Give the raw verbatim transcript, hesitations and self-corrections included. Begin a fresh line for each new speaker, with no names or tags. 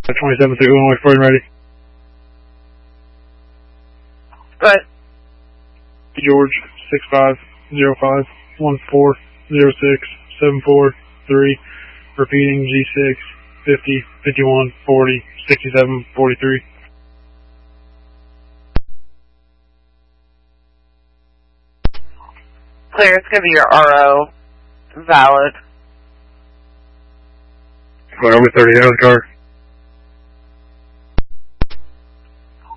twenty-seven through one, wait for and ready.
Go ahead.
George, six five zero five one four zero six seven four three. Repeating, G six, fifty, fifty-one, forty, sixty-seven, forty-three.
Clear, it's going to be your R O. Valid.
Over thirty, out of the car.